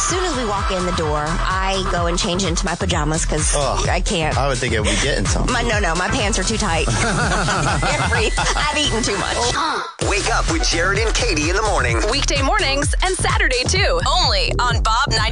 soon as we walk in the door, I go and change into my pajamas because I can't. I would think it would be getting something. My pants are too tight. Can't breathe. I've eaten too much. Wake up with Jared and Katie in the morning. Weekday mornings and Saturday too. Only on Bob 90.